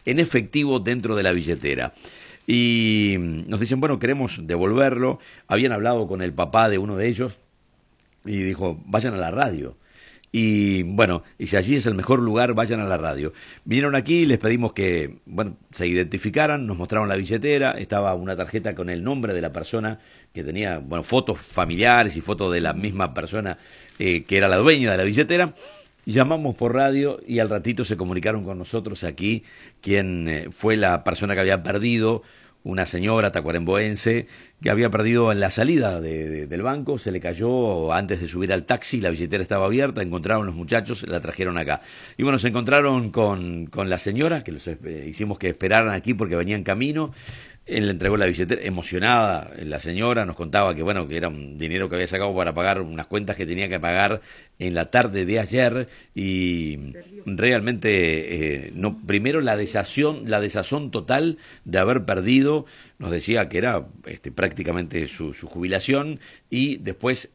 en efectivo dentro de la billetera. Y nos dicen, bueno, queremos devolverlo. Habían hablado con el papá de uno de ellos y dijo, vayan a la radio. Y bueno, y si allí es el mejor lugar, vayan a la radio. Vinieron aquí, les pedimos que, bueno, se identificaran, nos mostraron la billetera, estaba una tarjeta con el nombre de la persona que tenía, bueno, fotos familiares y fotos de la misma persona que era la dueña de la billetera. Llamamos por radio y al ratito se comunicaron con nosotros aquí quien fue la persona que había perdido, una señora tacuaremboense que había perdido en la salida del banco, se le cayó antes de subir al taxi, la billetera estaba abierta, encontraron los muchachos, la trajeron acá. Y bueno, se encontraron con la señora, que los hicimos que esperaran aquí porque venía en camino. Él le entregó la billetera, emocionada la señora, nos contaba que bueno, que era un dinero que había sacado para pagar unas cuentas que tenía que pagar en la tarde de ayer y realmente no, primero la desazón total de haber perdido, nos decía que era prácticamente su jubilación y después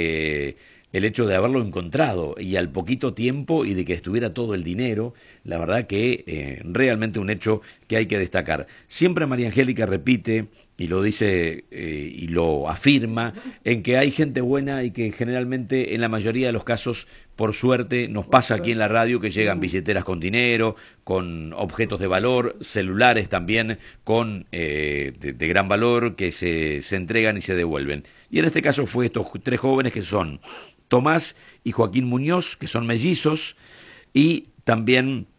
el hecho de haberlo encontrado y al poquito tiempo y de que estuviera todo el dinero, la verdad que realmente un hecho que hay que destacar. Siempre María Angélica repite y lo dice y lo afirma en que hay gente buena y que generalmente en la mayoría de los casos, por suerte, nos pasa aquí en la radio que llegan billeteras con dinero, con objetos de valor, celulares también con de gran valor que se entregan y se devuelven. Y en este caso fue estos tres jóvenes que son Tomás y Joaquín Muñoz, que son mellizos, y también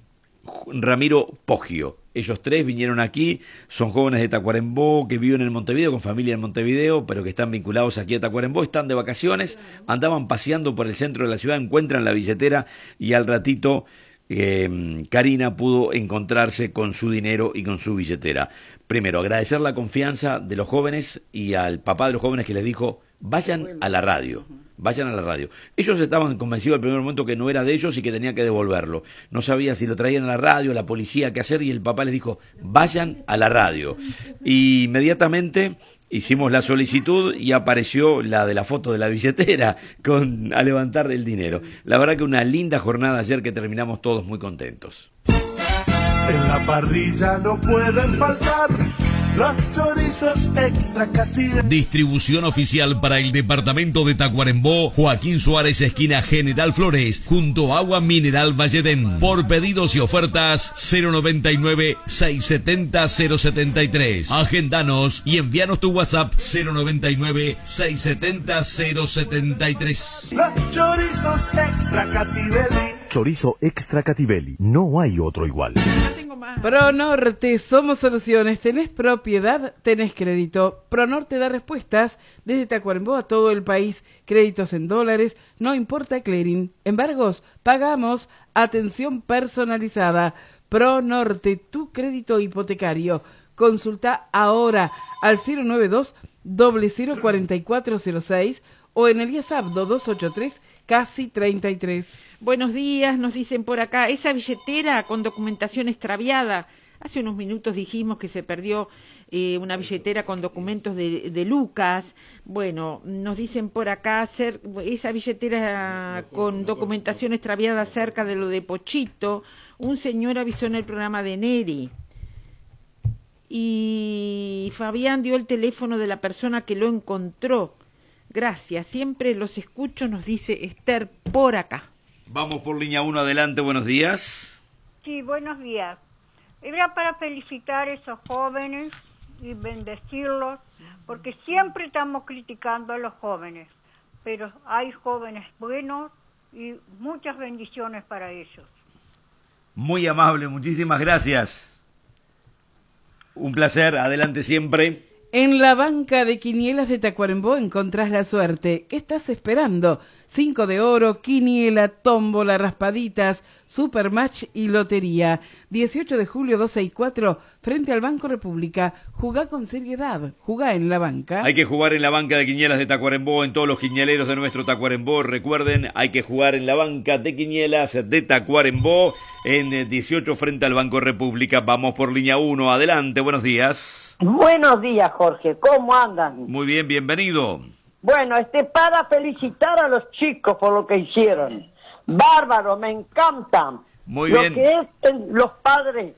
Ramiro Poggio. Ellos tres vinieron aquí, son jóvenes de Tacuarembó que viven en Montevideo, con familia en Montevideo, pero que están vinculados aquí a Tacuarembó, están de vacaciones, andaban paseando por el centro de la ciudad, encuentran la billetera y al ratito Karina pudo encontrarse con su dinero y con su billetera. Primero, agradecer la confianza de los jóvenes y al papá de los jóvenes que les dijo, vayan a la radio. Vayan a la radio. Ellos estaban convencidos al primer momento que no era de ellos y que tenían que devolverlo. No sabía si lo traían a la radio, a la policía, qué hacer, y el papá les dijo, vayan a la radio. Y inmediatamente hicimos la solicitud y apareció la de la foto de la billetera a levantar el dinero. La verdad que una linda jornada ayer que terminamos todos muy contentos. En la parrilla no pueden faltar los chorizos extra Cativelli. Distribución oficial para el departamento de Tacuarembó, Joaquín Suárez, esquina General Flores, junto a Agua Mineral Valledén. Por pedidos y ofertas, 099-670-073. Agendanos y envíanos tu WhatsApp, 099-670-073. Los chorizos extra Cativelli. Chorizo extra Cativelli. No hay otro igual. Pronorte, somos soluciones. ¿Tenés propiedad? ¿Tenés crédito? Pronorte da respuestas desde Tacuarembó a todo el país. Créditos en dólares, no importa clearing. Embargos, pagamos. Atención personalizada. Pronorte, tu crédito hipotecario. Consulta ahora al 092-004406 o en el WhatsApp 2283 casi 33. Buenos días, nos dicen por acá, esa billetera con documentación extraviada. Hace unos minutos dijimos que se perdió una billetera con documentos de Lucas. Bueno, nos dicen por acá, esa billetera con documentación extraviada cerca de lo de Pochito. Un señor avisó en el programa de Neri. Y Fabián dio el teléfono de la persona que lo encontró. Gracias, siempre los escucho, nos dice Esther por acá. Vamos por línea 1, adelante, buenos días. Sí, buenos días. Era para felicitar a esos jóvenes y bendecirlos, porque siempre estamos criticando a los jóvenes, pero hay jóvenes buenos y muchas bendiciones para ellos. Muy amable, muchísimas gracias. Un placer, adelante siempre. En la banca de quinielas de Tacuarembó encontrás la suerte. ¿Qué estás esperando? 5 de oro, quiniela, tómbola, raspaditas, supermatch y lotería. 18 de julio, 12 y 4, frente al Banco República. Jugá con seriedad, jugá en la banca. Hay que jugar en la banca de quinielas de Tacuarembó, en todos los quiñeleros de nuestro Tacuarembó. Recuerden, hay que jugar en la banca de quinielas de Tacuarembó, en 18 frente al Banco República. Vamos por línea 1, adelante, buenos días. Buenos días, Jorge, ¿cómo andan? Muy bien, bienvenido. Bueno, para felicitar a los chicos por lo que hicieron. Bárbaro, me encantan. Muy lo bien. que es los padres